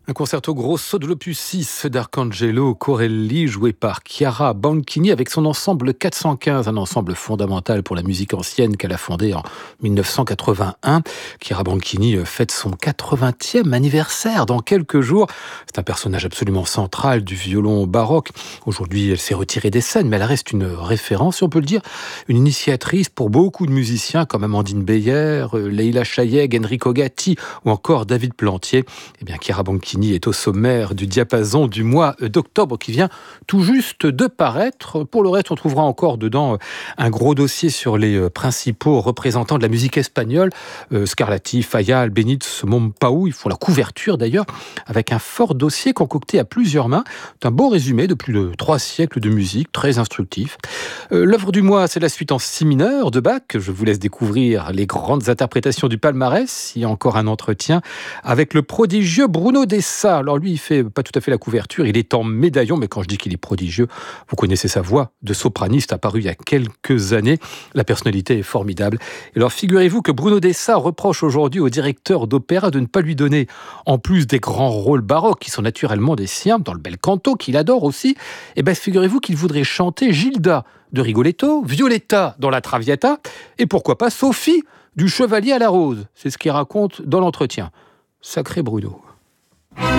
Un concerto grosso de l'opus 6 d'Arcangelo Corelli, joué par Chiara Banchini avec son ensemble 415, un ensemble fondamental pour la musique ancienne qu'elle a fondé en 1981. Chiara Banchini fête son 80e anniversaire dans quelques jours. C'est un personnage absolument central du violon baroque. Aujourd'hui, elle s'est retirée des scènes, mais elle reste une référence, si on peut le dire, une initiatrice pour beaucoup de musiciens comme Amandine Beyer, Leila Chayeg, Enrico Gatti ou encore David Plantier. Eh bien, Chiara Banchini est au sommaire du diapason du mois d'octobre qui vient tout juste de paraître. Pour le reste, on trouvera encore dedans un gros dossier sur les principaux représentants de la musique espagnole. Scarlatti, Falla, Albéniz, Montpau, ils font la couverture d'ailleurs, avec un fort dossier concocté à plusieurs mains. C'est un beau résumé de plus de 3 siècles de musique, très instructif. L'œuvre du mois, c'est la suite en si mineur de Bach. Je vous laisse découvrir les grandes interprétations du palmarès. Il y a encore un entretien avec le prodigieux Bruno Dessa. Alors lui, il fait pas tout à fait la couverture, il est en médaillon, mais quand je dis qu'il est prodigieux, vous connaissez sa voix de sopraniste apparue il y a quelques années. La personnalité est formidable. Et alors figurez-vous que Bruno Dessa reproche aujourd'hui au directeur d'opéra de ne pas lui donner, en plus des grands rôles baroques qui sont naturellement des siens, dans le bel canto qu'il adore aussi, et bien figurez-vous qu'il voudrait chanter Gilda de Rigoletto, Violetta dans la Traviata, et pourquoi pas Sophie du Chevalier à la Rose. C'est ce qu'il raconte dans l'entretien. Sacré Bruno.